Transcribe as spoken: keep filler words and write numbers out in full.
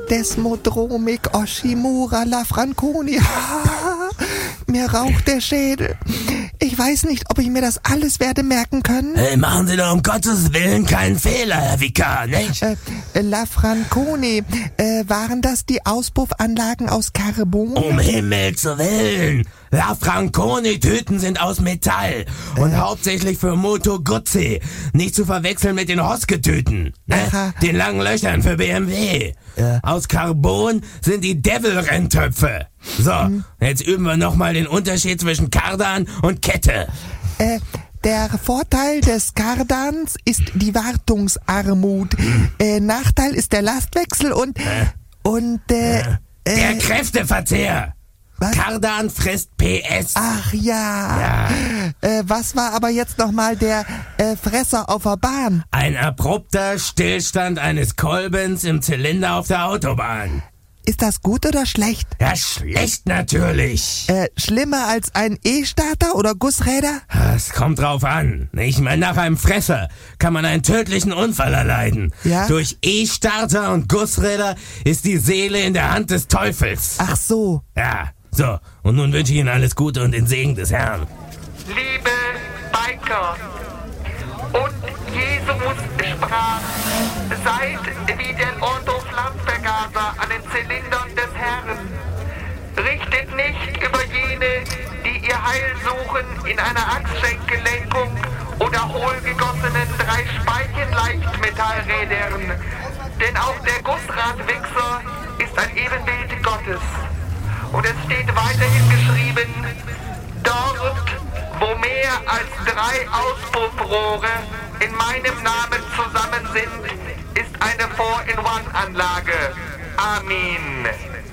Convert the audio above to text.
Desmodromic Oshimura Lafranconi. Mir raucht der Schädel. Ich weiß nicht, ob ich mir das alles werde merken können. Hey, machen Sie doch um Gottes Willen keinen Fehler, Herr Vikar, nicht? Äh, Lafranconi, äh, waren das die Auspuffanlagen aus Carbon? Um Himmels Willen! Lafranconi-Tüten sind aus Metall und äh. hauptsächlich für Moto Guzzi. Nicht zu verwechseln mit den Hoske-Tüten, ne? Den langen Löchern für B M W. Ja. Aus Carbon sind die Devil-Renntöpfe. So, hm. jetzt üben wir nochmal den Unterschied zwischen Kardan und Kette. Äh, der Vorteil des Kardans ist die Wartungsarmut. Hm. Äh, Nachteil ist der Lastwechsel und... Äh. und, äh... äh. Der äh, Kräfteverzehr. Was? Kardan frisst P S. Ach ja. ja. Äh, was war aber jetzt nochmal der äh, Fresser auf der Bahn? Ein abrupter Stillstand eines Kolbens im Zylinder auf der Autobahn. Ist das gut oder schlecht? Ja, schlecht natürlich. Äh, schlimmer als ein E-Starter oder Gussräder? Es kommt drauf an. Ich meine, nach einem Fresser kann man einen tödlichen Unfall erleiden. Ja? Durch E-Starter und Gussräder ist die Seele in der Hand des Teufels. Ach so. Ja, so. Und nun wünsche ich Ihnen alles Gute und den Segen des Herrn. Liebe Biker, und Jesus sprach, seid wie der Orthoflammvergaser an den Zylindern des Herrn. Richtet nicht über jene, die ihr Heil suchen, in einer Achsschenkelenkung oder hohlgegossenen drei Speichen-Leichtmetallrädern. Denn auch der Gussradwichser ist ein Ebenbild Gottes. Und es steht weiterhin geschrieben, dort, wo mehr als drei Auspuffrohre in meinem Namen zusammen sind, ist eine four in one Anlage. Amen.